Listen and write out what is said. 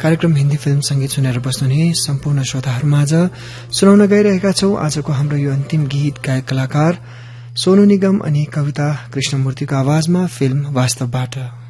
कार्यक्रम हिन्दी फिल्म संगीत सुनेर बस्नुहुने सम्पूर्ण श्रोताहरूमाझ सुनाउन गइरहेका छौं आजको हाम्रो यो अन्तिम गीत गायक कलाकार सोनू निगम अनि कविता कृष्णमूर्तिको आवाजमा फिल्म वास्तवबाट।